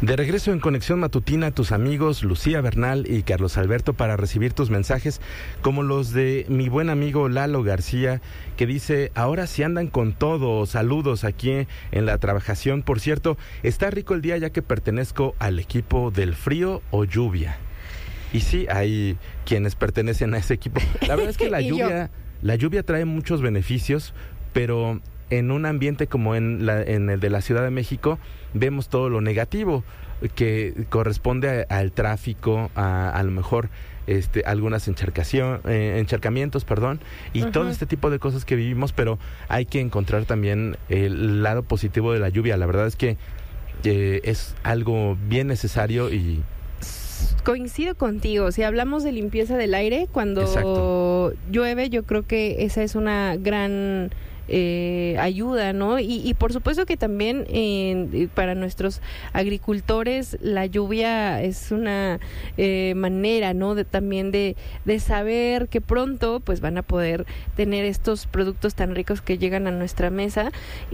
De regreso en Conexión Matutina, tus amigos Lucía Bernal y Carlos Alberto para recibir tus mensajes, como los de mi buen amigo Lalo García, que dice, ahora sí andan con todo, saludos aquí en la trabajación. Por cierto, está rico el día ya que pertenezco al equipo del frío o lluvia. Y sí, hay quienes pertenecen a ese equipo. La verdad es que la lluvia trae muchos beneficios, pero en un ambiente como en el de la Ciudad de México, vemos todo lo negativo que corresponde al tráfico, a lo mejor algunas encharcamientos, y todo este tipo de cosas que vivimos, pero hay que encontrar también el lado positivo de la lluvia. La verdad es que es algo bien necesario y... Coincido contigo, si hablamos de limpieza del aire, cuando Exacto. llueve, yo creo que esa es una gran... ayuda, ¿no? Y por supuesto que también para nuestros agricultores la lluvia es una manera, ¿no? También de saber que pronto pues van a poder tener estos productos tan ricos que llegan a nuestra mesa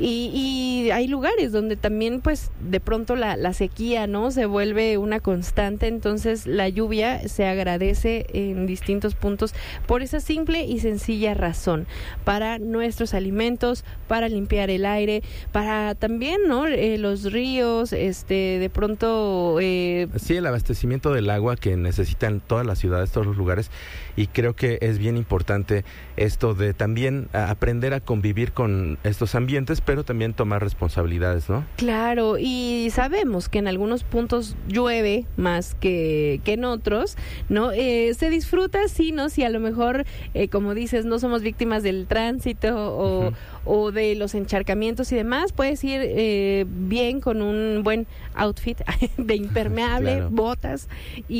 y hay lugares donde también pues de pronto la sequía, ¿no? Se vuelve una constante, entonces la lluvia se agradece en distintos puntos por esa simple y sencilla razón, para nuestros alimentos, para limpiar el aire, para también, ¿no? Los ríos, de pronto... Sí, el abastecimiento del agua que necesitan todas las ciudades, todos los lugares, y creo que es bien importante esto de también aprender a convivir con estos ambientes, pero también tomar responsabilidades, ¿no? Claro, y sabemos que en algunos puntos llueve más que en otros, ¿no? Se disfruta, sí, ¿no? Si a lo mejor, como dices, no somos víctimas del tránsito o de los encharcamientos y demás, puedes ir bien con un buen outfit de impermeable, claro, botas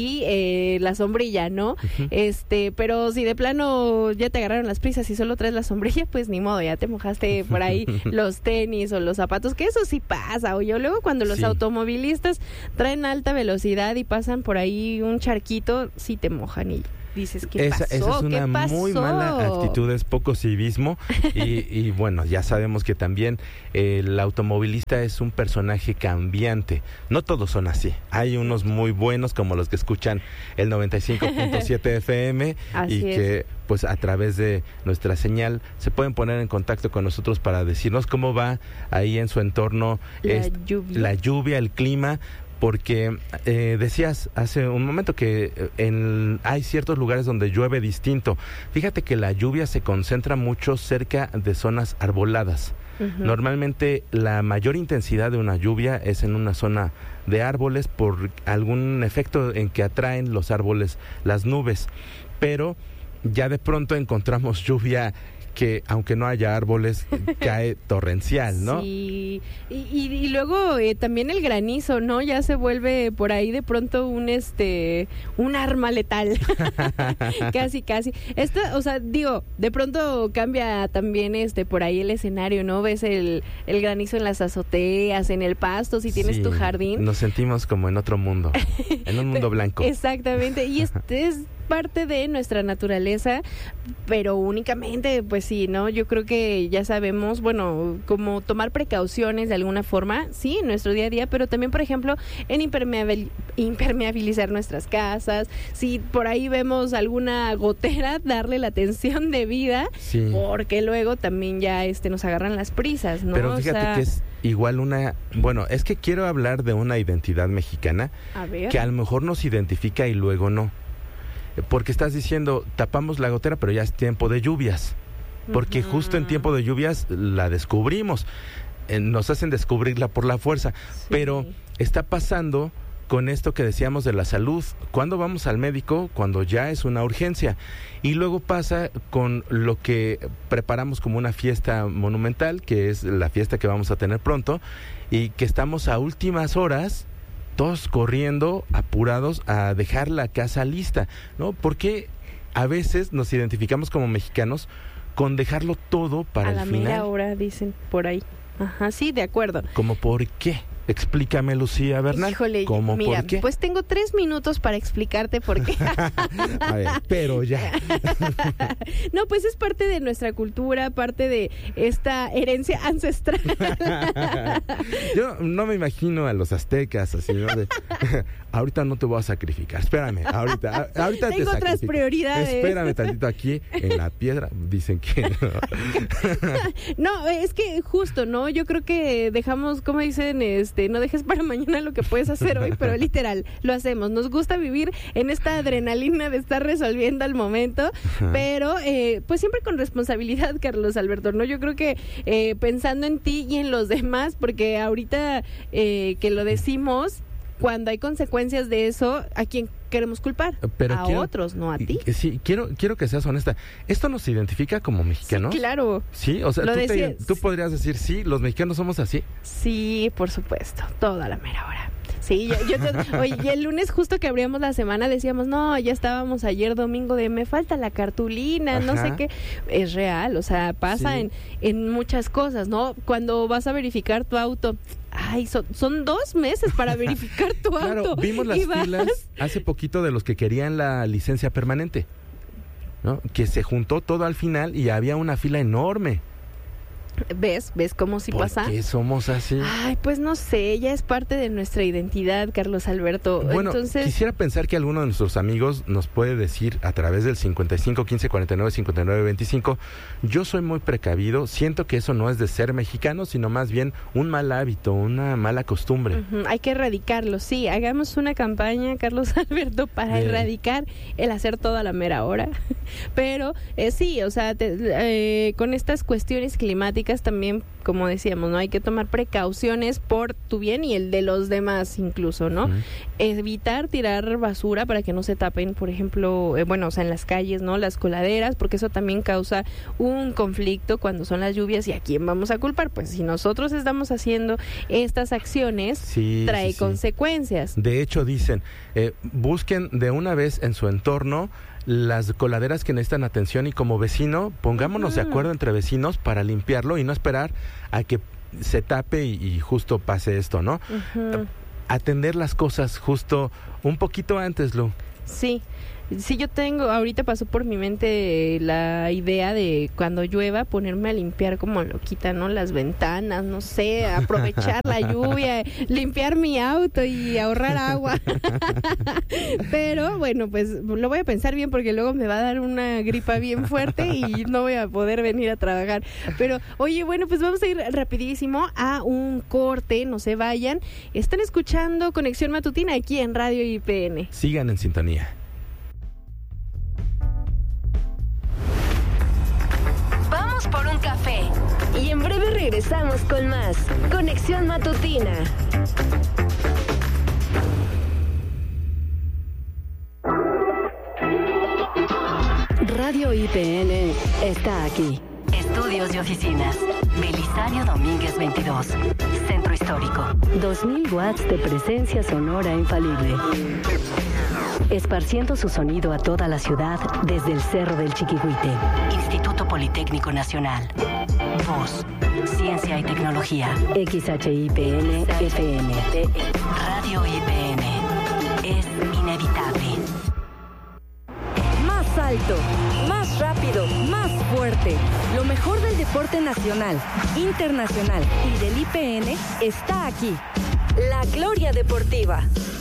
y la sombrilla, ¿no? Pero si de plano ya te agarraron las prisas y solo traes la sombrilla, pues ni modo, ya te mojaste por ahí los tenis o los zapatos, que eso sí pasa. O yo luego cuando los automovilistas traen alta velocidad y pasan por ahí un charquito, sí te mojan y dices, ¿qué pasó? Esa es una muy mala actitud, es poco civismo y bueno, ya sabemos que también el automovilista es un personaje cambiante. No todos son así. Hay unos muy buenos como los que escuchan el 95.7 FM y que pues a través de nuestra señal se pueden poner en contacto con nosotros para decirnos cómo va ahí en su entorno la lluvia, el clima. Porque decías hace un momento que hay ciertos lugares donde llueve distinto. Fíjate que la lluvia se concentra mucho cerca de zonas arboladas. Uh-huh. Normalmente la mayor intensidad de una lluvia es en una zona de árboles por algún efecto en que atraen los árboles las nubes. Pero ya de pronto encontramos lluvia que aunque no haya árboles, cae torrencial, ¿no? Sí, y luego también el granizo, ¿no? Ya se vuelve por ahí de pronto un arma letal. Casi. O sea, digo, de pronto cambia también por ahí el escenario, ¿no? Ves el granizo en las azoteas, en el pasto, si tienes tu jardín. Nos sentimos como en otro mundo, en un mundo blanco. Exactamente, y es parte de nuestra naturaleza, pero únicamente, pues sí, ¿no? Yo creo que ya sabemos, bueno, como tomar precauciones de alguna forma, sí, en nuestro día a día, pero también, por ejemplo, en impermeabilizar nuestras casas. Si por ahí vemos alguna gotera, darle la atención debida, porque luego también ya nos agarran las prisas, ¿no? Pero fíjate que es igual bueno, es que quiero hablar de una identidad mexicana que a lo mejor nos identifica y luego no. Porque estás diciendo, tapamos la gotera, pero ya es tiempo de lluvias. Porque justo en tiempo de lluvias la descubrimos. Nos hacen descubrirla por la fuerza. Sí. Pero está pasando con esto que decíamos de la salud. ¿Cuándo vamos al médico? Cuando ya es una urgencia. Y luego pasa con lo que preparamos como una fiesta monumental, que es la fiesta que vamos a tener pronto, y que estamos a últimas horas, todos corriendo, apurados a dejar la casa lista, ¿no? Porque a veces nos identificamos como mexicanos con dejarlo todo para el final. A la mera hora, dicen por ahí. Ajá, sí, de acuerdo. ¿Cómo por qué? Explícame, Lucía Bernal. Híjole, ¿Cómo mira, por qué? pues tengo 3 minutos para explicarte por qué. A ver, pero ya. No, pues es parte de nuestra cultura, parte de esta herencia ancestral. Yo no me imagino a los aztecas así, ¿no? Ahorita no te voy a sacrificar, espérame, ahorita te sacrifico. Tengo otras prioridades. Espérame tantito aquí en la piedra, dicen que no. No, es que justo, ¿no? Yo creo que dejamos, como dicen, no dejes para mañana lo que puedes hacer hoy, pero literal, lo hacemos. Nos gusta vivir en esta adrenalina de estar resolviendo al momento, pero pues siempre con responsabilidad, Carlos Alberto, ¿no? Yo creo que pensando en ti y en los demás, porque ahorita que lo decimos, cuando hay consecuencias de eso, ¿a quién queremos culpar? Pero otros, no a ti. Sí, quiero que seas honesta. ¿Esto nos identifica como mexicanos? Sí, claro. Sí, o sea, tú podrías decir, sí, los mexicanos somos así. Sí, por supuesto, toda la mera hora. Sí, oye, y el lunes justo que abríamos la semana decíamos, no, ya estábamos ayer domingo de me falta la cartulina, Ajá. no sé qué. Es real, o sea, pasa Sí. en muchas cosas, ¿no? Cuando vas a verificar tu auto, ay, son 2 meses para verificar tu Claro, auto. vimos las filas hace poquito de los que querían la licencia permanente, ¿no? Que se juntó todo al final y había una fila enorme. ¿Ves cómo sí pasa? ¿Por qué somos así? Ay, pues no sé, ya es parte de nuestra identidad, Carlos Alberto. Bueno, entonces quisiera pensar que alguno de nuestros amigos nos puede decir a través del 55 15 49 59 25, yo soy muy precavido, siento que eso no es de ser mexicano, sino más bien un mal hábito, una mala costumbre. Hay que erradicarlo, sí, hagamos una campaña, Carlos Alberto, para erradicar el hacer todo a la mera hora. Pero sí, o sea, con estas cuestiones climáticas también, como decíamos, no hay que tomar precauciones por tu bien y el de los demás incluso, ¿no? Evitar tirar basura para que no se tapen, por ejemplo, o sea, en las calles, ¿no? Las coladeras, porque eso también causa un conflicto cuando son las lluvias. ¿Y a quién vamos a culpar? Pues si nosotros estamos haciendo estas acciones, trae consecuencias. De hecho, dicen, busquen de una vez en su entorno las coladeras que necesitan atención y como vecino, pongámonos de acuerdo entre vecinos para limpiarlo y no esperar a que se tape y justo pase esto, ¿no? Atender las cosas justo un poquito antes, Lu. Sí. Sí, ahorita pasó por mi mente la idea de cuando llueva ponerme a limpiar como loquita, ¿no? Las ventanas, no sé, aprovechar la lluvia, limpiar mi auto y ahorrar agua. Pero bueno, pues lo voy a pensar bien porque luego me va a dar una gripa bien fuerte y no voy a poder venir a trabajar. Pero oye, bueno, pues vamos a ir rapidísimo a un corte, no se vayan. Están escuchando Conexión Matutina aquí en Radio IPN. Sigan en sintonía. Vamos por un café y en breve regresamos con más Conexión Matutina. Radio IPN está aquí. Estudios y oficinas. Belisario Domínguez 22. Centro Histórico. 2000 watts de presencia sonora infalible. Esparciendo su sonido a toda la ciudad desde el Cerro del Chiquihuite. Instituto Politécnico Nacional. Voz, Ciencia y Tecnología. XHIPN FM. Radio IPN. Es inevitable. Más alto, más rápido, más fuerte. Lo mejor del deporte nacional, internacional y del IPN está aquí. La Gloria Deportiva.